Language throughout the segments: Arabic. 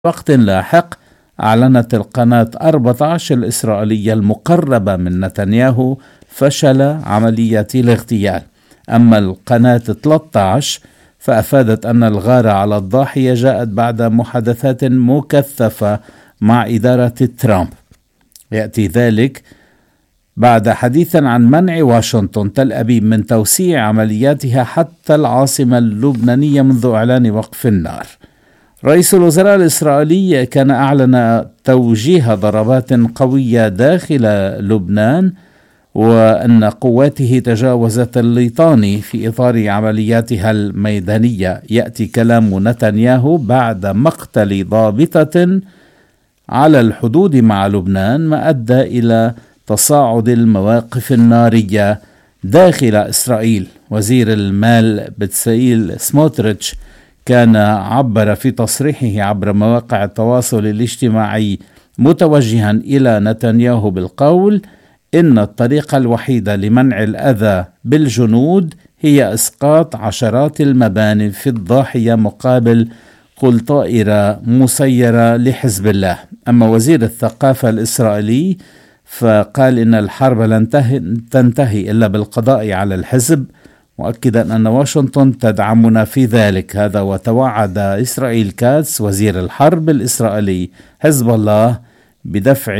وقت لاحق أعلنت القناة 14 الإسرائيلية المقربة من نتنياهو فشل عملية الاغتيال. أما القناة 13 فأفادت أن الغارة على الضاحية جاءت بعد محادثات مكثفة مع إدارة ترامب. يأتي ذلك بعد حديث عن منع واشنطن تل أبيب من توسيع عملياتها حتى العاصمة اللبنانية منذ إعلان وقف النار. رئيس الوزراء الإسرائيلي كان أعلن توجيه ضربات قوية داخل لبنان، وأن قواته تجاوزت الليطاني في إطار عملياتها الميدانية. يأتي كلام نتنياهو بعد مقتل ضابطة على الحدود مع لبنان، ما أدى إلى تصاعد المواقف النارية داخل إسرائيل. وزير المال بتسائيل سموتريتش كان عبر في تصريحه عبر مواقع التواصل الاجتماعي متوجها إلى نتنياهو بالقول إن الطريقة الوحيدة لمنع الأذى بالجنود هي إسقاط عشرات المباني في الضاحية مقابل كل طائرة مسيرة لحزب الله. أما وزير الثقافة الإسرائيلي فقال إن الحرب لن تنتهي إلا بالقضاء على الحزب، مؤكدا أن واشنطن تدعمنا في ذلك. هذا وتوعد إسرائيل كاتس وزير الحرب الإسرائيلي حزب الله بدفع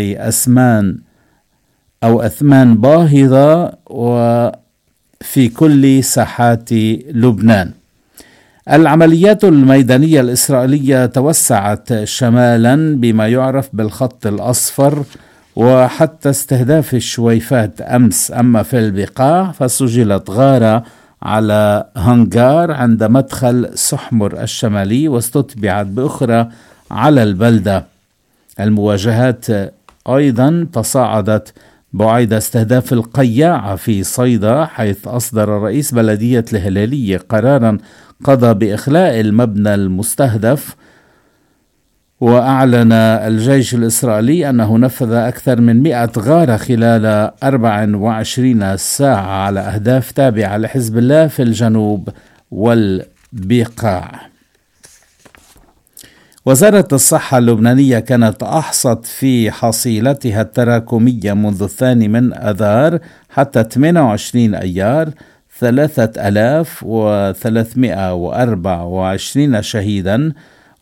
أثمان باهظة وفي كل ساحات لبنان. العمليات الميدانية الإسرائيلية توسعت شمالا بما يعرف بالخط الأصفر وحتى استهداف الشويفات أمس. أما في البقاع فسجلت غارة على هنغار عند مدخل سحمر الشمالي، واستتبعت بأخرى على البلدة. المواجهات أيضا تصاعدت بعد استهداف القياعة في صيدا، حيث أصدر رئيس بلدية الهلالية قرارا قضى بإخلاء المبنى المستهدف. وأعلن الجيش الإسرائيلي أنه نفذ أكثر من 100 غارة خلال 24 ساعة على أهداف تابعة لحزب الله في الجنوب والبقاع. وزارة الصحة اللبنانية كانت أحصت في حصيلتها التراكمية منذ 2 آذار حتى 28 أيار 3324 شهيدا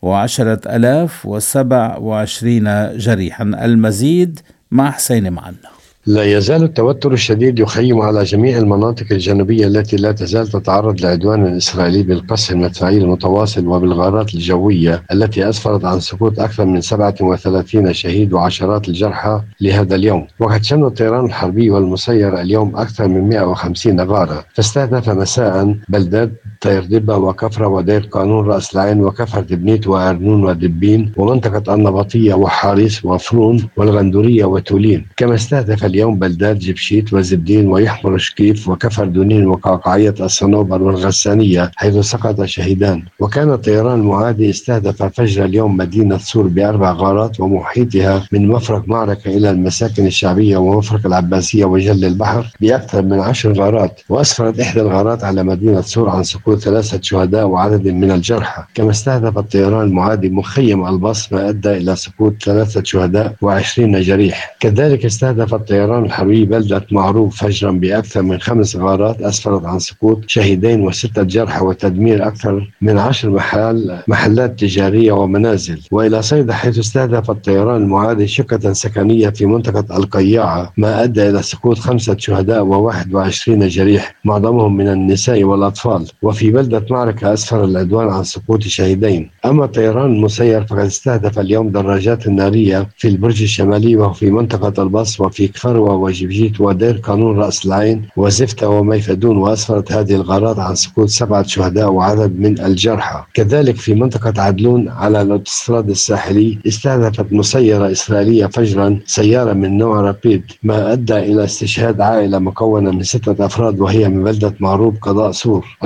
و10,027 جريحا. المزيد مع حسين معنا. لا يزال التوتر الشديد يخيم على جميع المناطق الجنوبية التي لا تزال تتعرض لعدوان إسرائيلي بالقصف المدفعي المتواصل وبالغارات الجوية التي أسفرت عن سقوط أكثر من 37 شهيد وعشرات الجرحى لهذا اليوم. وقد شن الطيران الحربي والمسير اليوم أكثر من 150 غارة، فاستهدف مساء بلدات طير دبة وكفرة ودير قانون رأس العين وكفر دبنيت وأرنون ودبين ومنطقة النبطية وحارس وفرون والغندورية وتولين. كما استهدف اليوم بلدات جبشيت وزبدين ويحمر شكيف وكفر دونين وقعقعية الصنوبر والغسانية حيث سقط شهيدان. وكان الطيران المعادي استهدف فجر اليوم مدينة صور ب4 غارات ومحيطها من مفرق معركة إلى المساكن الشعبية ومفرق العباسية وجل البحر بأكثر من 10 غارات. وأسفرت إحدى الغارات على مدينة صور عن سقوط 3 شهداء وعدد من الجرحى. كما استهدف الطيران المعادي مخيم البص ما أدى إلى سقوط 3 شهداء و20 جريح. كذلك استهدف الطيران الحربي بلدة معروف فجرا بأكثر من 5 غارات أسفرت عن سقوط شهيدين و6 جرحى وتدمير أكثر من 10 محلات تجارية ومنازل. وإلى صيدا حيث استهدف الطيران المعادي شقة سكنية في منطقة القياعة ما أدى إلى سقوط 5 شهداء و21 جريح معظمهم من النساء والأطفال. وفي بلدة معركة أسفر العدوان عن سقوط شهيدين. أما الطيران المسير فقد استهدف اليوم دراجات نارية في البرج الشمالي وفي منطقة البص وفي كفروة وجبجيت ودير قانون رأس العين وزفتة وميفدون. وأسفرت هذه الغارات عن سقوط 7 شهداء وعدد من الجرحى. كذلك في منطقة عدلون على الأوتوستراد الساحلي استهدفت مسيرة إسرائيلية فجرا سيارة من نوع رابيد ما أدى إلى استشهاد عائلة مكونة من 6 أفراد وهي من بلدة معروف قضاء سور. العدوان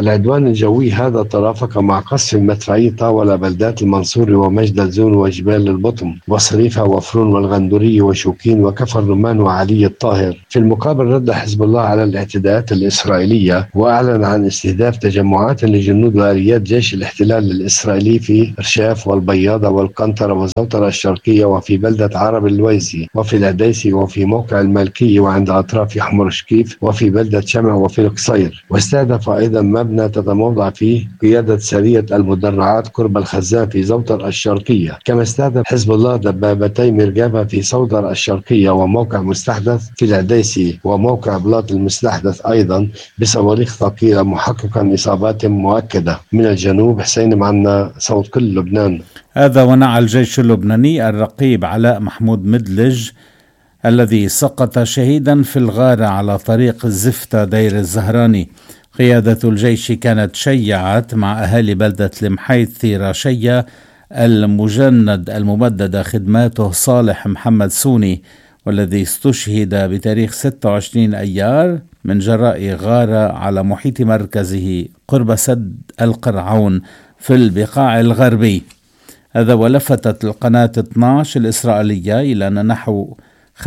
العدوان الجوي هذا ترافق مع قصف مدفعي طاول بلدات المنصورة ومجدلزون وجبال البطم وصريفة وفرون والغندورية وشوكين وكفر رمان وعلي الطاهر. في المقابل رد حزب الله على الاعتداءات الإسرائيلية وأعلن عن استهداف تجمعات لجنود وآليات جيش الاحتلال الإسرائيلي في رشاف والبياضة والقنطرة وزوطرة الشرقية وفي بلدة عرب الويسي وفي العديسي وفي موقع المالكية وعند أطراف حمر شكيف وفي بلدة شمع وفي القصير. واستهدف أيضا مبنى تتموضع فيه قيادة سرية المدرعات قرب الخزان في زوطر الشرقية. كما استهدف حزب الله دبابتي مرقابة في صودر الشرقية وموقع مستحدث في العديسي وموقع بلاط المستحدث أيضا بصواريخ ثقيلة، محققا إصابات مؤكدة. من الجنوب حسين معنا صوت كل لبنان. هذا ونعى الجيش اللبناني الرقيب علاء محمود مدلج الذي سقط شهيدا في الغارة على طريق الزفتة دير الزهراني. قيادة الجيش كانت شيعت مع أهالي بلدة المحيث راشية المجند الممددة خدماته صالح محمد سوني، والذي استشهد بتاريخ 26 أيار من جراء غارة على محيط مركزه قرب سد القرعون في البقاع الغربي. هذا ولفتت القناة 12 الإسرائيلية إلى أن نحو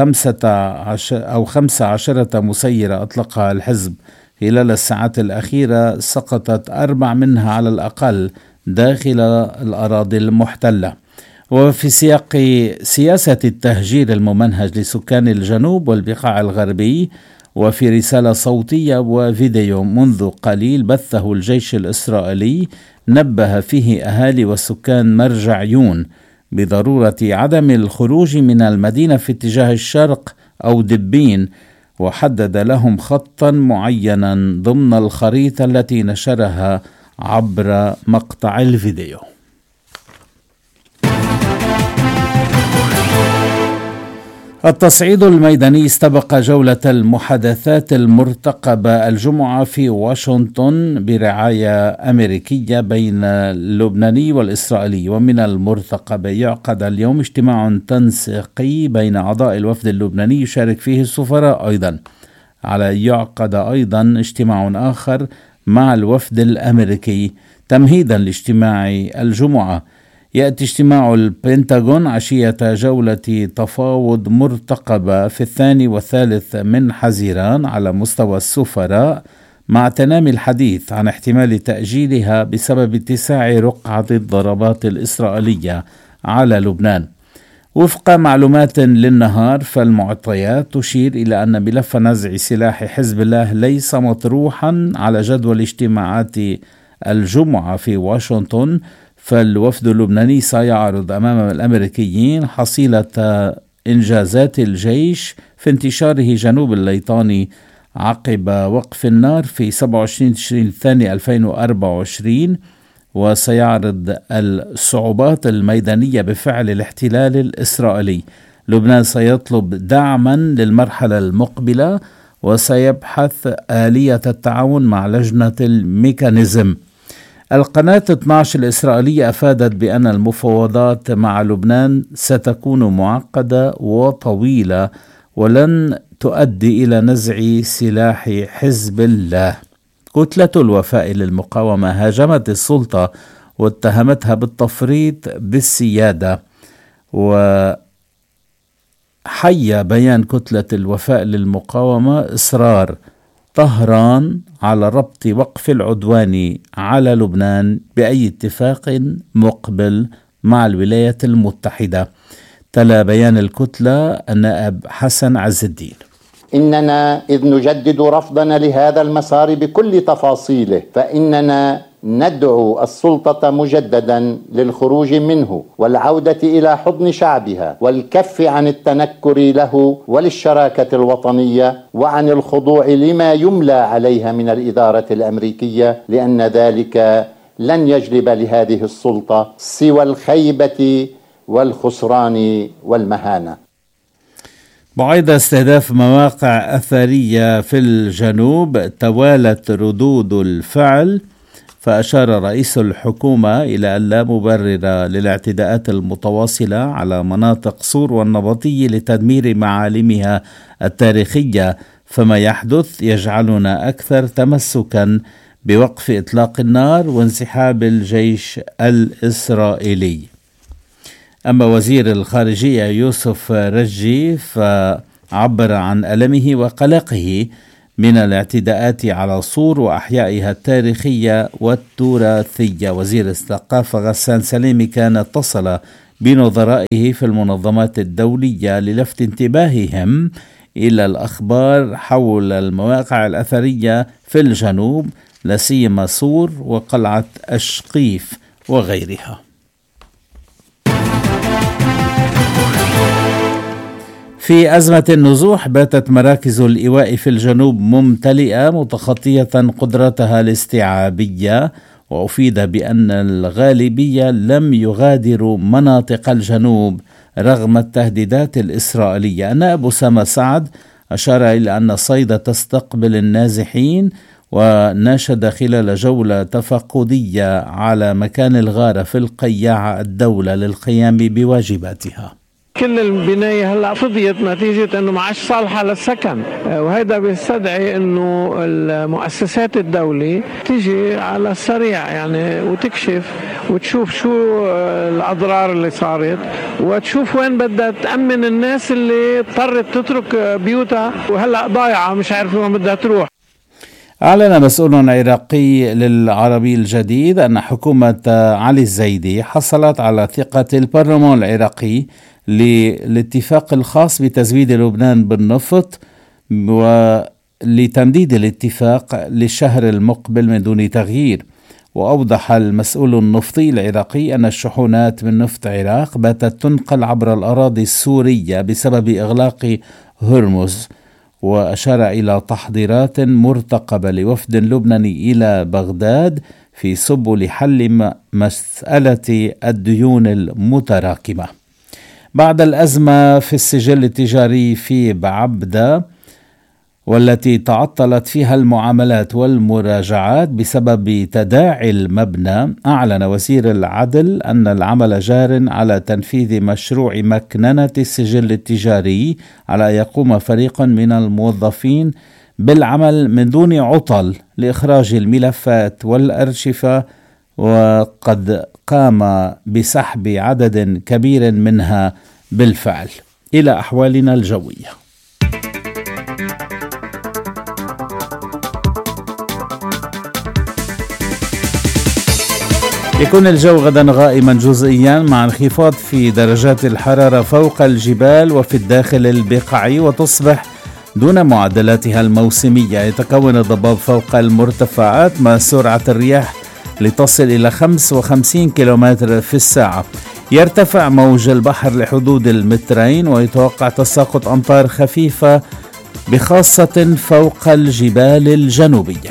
15 مسيرة أطلقها الحزب خلال الساعات الأخيرة سقطت 4 منها على الأقل داخل الأراضي المحتلة. وفي سياق سياسة التهجير الممنهج لسكان الجنوب والبقاع الغربي، وفي رسالة صوتية وفيديو منذ قليل بثه الجيش الإسرائيلي نبه فيه أهالي وسكان مرجعيون بضرورة عدم الخروج من المدينة في اتجاه الشرق أو دبين، وحدد لهم خطا معينا ضمن الخريطة التي نشرها عبر مقطع الفيديو. التصعيد الميداني استبق جولة المحادثات المرتقبة الجمعة في واشنطن برعاية أمريكية بين اللبناني والإسرائيلي، ومن المرتقب يعقد اليوم اجتماع تنسيقي بين أعضاء الوفد اللبناني يشارك فيه السفراء. أيضا يعقد أيضا اجتماع آخر مع الوفد الأمريكي تمهيدا لاجتماع الجمعة. يأتي اجتماع البنتاغون عشية جولة تفاوض مرتقبة في 2 و3 من حزيران على مستوى السفراء، مع تنامي الحديث عن احتمال تأجيلها بسبب اتساع رقعة الضربات الإسرائيلية على لبنان. وفق معلومات للنهار، فالمعطيات تشير إلى أن ملف نزع سلاح حزب الله ليس مطروحا على جدول اجتماعات الجمعة في واشنطن، فالوفد اللبناني سيعرض أمام الأمريكيين حصيلة إنجازات الجيش في انتشاره جنوب الليطاني عقب وقف النار في 27 تشرين الثاني 2024، وسيعرض الصعوبات الميدانية بفعل الاحتلال الإسرائيلي. لبنان سيطلب دعما للمرحلة المقبلة وسيبحث آلية التعاون مع لجنة الميكانيزم. القناة 12 الإسرائيلية أفادت بأن المفاوضات مع لبنان ستكون معقدة وطويلة ولن تؤدي إلى نزع سلاح حزب الله. كتلة الوفاء للمقاومة هاجمت السلطة واتهمتها بالتفريط بالسيادة. وحي بيان كتلة الوفاء للمقاومة إصرار طهران على ربط وقف العدوان على لبنان بأي اتفاق مقبل مع الولايات المتحدة. تلا بيان الكتلة النائب حسن عز الدين: إننا إذ نجدد رفضنا لهذا المسار بكل تفاصيله، فإننا ندعو السلطة مجددا للخروج منه والعودة إلى حضن شعبها والكف عن التنكر له وللشراكة الوطنية وعن الخضوع لما يملى عليها من الإدارة الأمريكية، لأن ذلك لن يجلب لهذه السلطة سوى الخيبة والخسران والمهانة. بعد استهداف مواقع أثرية في الجنوب توالت ردود الفعل، فأشار رئيس الحكومة إلى أن لا مبرر للاعتداءات المتواصلة على مناطق صور والنبطية لتدمير معالمها التاريخية، فما يحدث يجعلنا أكثر تمسكا بوقف إطلاق النار وانسحاب الجيش الإسرائيلي. أما وزير الخارجية يوسف رجي فعبر عن ألمه وقلقه من الاعتداءات على صور وأحيائها التاريخية والتراثية. وزير الثقافة غسان سليمي كان اتصل بنظرائه في المنظمات الدولية للفت انتباههم إلى الأخبار حول المواقع الأثرية في الجنوب، لا سيما صور وقلعة أشقيف وغيرها. في أزمة النزوح باتت مراكز الإيواء في الجنوب ممتلئة متخطية قدرتها الاستيعابية، وأفيد بأن الغالبية لم يغادروا مناطق الجنوب رغم التهديدات الإسرائيلية. النائب أسامة سعد أشار إلى أن صيدا تستقبل النازحين، وناشد خلال جولة تفقدية على مكان الغارة في القياعة الدولة للقيام بواجباتها. كل البناية هلأ فضيت نتيجة أنه ما عادش صالحة للسكن، وهذا بيستدعي أنه المؤسسات الدولة تيجي على السريع يعني وتكشف وتشوف شو الأضرار اللي صارت، وتشوف وين بدها تأمن الناس اللي اضطرت تترك بيوتها وهلأ ضايعة مش عارفة وين بدها تروح. أعلن مسؤول عراقي للعربي الجديد أن حكومة علي الزيدي حصلت على ثقة البرلمان العراقي للاتفاق الخاص بتزويد لبنان بالنفط ولتمديد الاتفاق للشهر المقبل من دون تغيير. وأوضح المسؤول النفطي العراقي أن الشحنات من نفط العراق باتت تنقل عبر الأراضي السورية بسبب إغلاق هرمز، وأشار إلى تحضيرات مرتقبة لوفد لبناني إلى بغداد في سبل حل مسألة الديون المتراكمة. بعد الأزمة في السجل التجاري في بعبدة والتي تعطلت فيها المعاملات والمراجعات بسبب تداعي المبنى، أعلن وزير العدل أن العمل جار على تنفيذ مشروع مكننة السجل التجاري، على يقوم فريق من الموظفين بالعمل من دون عطل لإخراج الملفات والأرشفة، وقد قام بسحب عدد كبير منها بالفعل. إلى أحوالنا الجوية. يكون الجو غدا غائما جزئيا مع انخفاض في درجات الحرارة فوق الجبال وفي الداخل البقعي، وتصبح دون معدلاتها الموسمية. يتكون الضباب فوق المرتفعات مع سرعة الرياح لتصل إلى 55 كيلومتر في الساعة. يرتفع موج البحر لحدود المترين، ويتوقع تساقط أمطار خفيفة بخاصة فوق الجبال الجنوبية.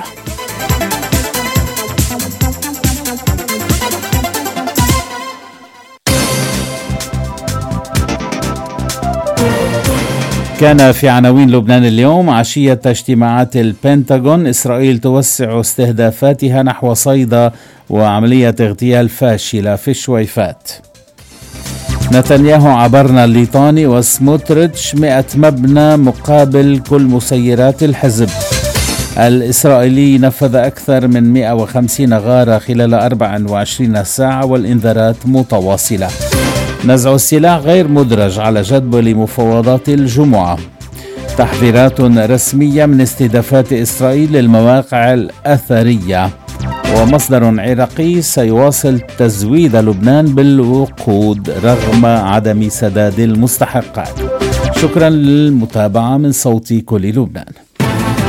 كان في عناوين لبنان اليوم: عشية اجتماعات البنتاغون، إسرائيل توسع استهدافاتها نحو صيدا وعملية اغتيال فاشلة في الشويفات. نتنياهو عبرنا الليطاني وسموتريتش 100 مبنى مقابل كل مسيرات الحزب. الإسرائيلي نفذ أكثر من 150 غارة خلال 24 ساعة والإنذارات متواصلة. نزع السلاح غير مدرج على جدول مفاوضات الجمعة. تحذيرات رسمية من استهدافات إسرائيل للمواقع الأثرية. ومصدر عراقي سيواصل تزويد لبنان بالوقود رغم عدم سداد المستحقات. شكرا للمتابعة من صوت كل لبنان.